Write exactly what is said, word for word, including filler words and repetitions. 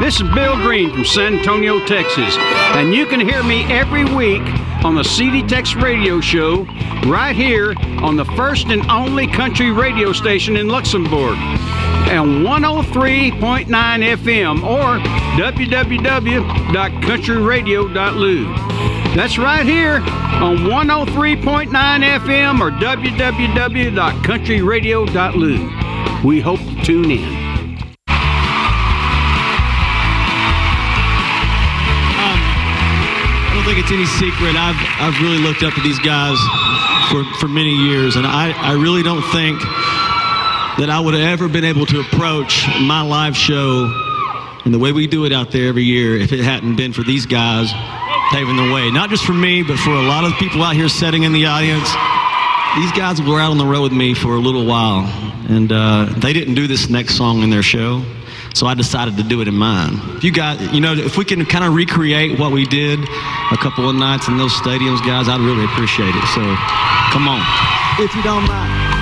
this is Bill Green from San Antonio, Texas, and you can hear me every week on the C D Tex Radio Show right here on the first and only country radio station in Luxembourg, and one oh three point nine F M or w w w dot country radio dot l u. That's right here on one oh three point nine F M or w w w dot country radio dot l u. We hope you tune in. I don't think it's any secret. I've I've really looked up to these guys for, for many years, and I, I really don't think that I would have ever been able to approach my live show and the way we do it out there every year if it hadn't been for these guys paving the way. Not just for me, but for a lot of people out here sitting in the audience. These guys were out on the road with me for a little while, and uh, they didn't do this next song in their show. So I decided to do it in mine. If you got, you know, if we can kind of recreate what we did a couple of nights in those stadiums, guys, I'd really appreciate it. So, come on. If you don't mind.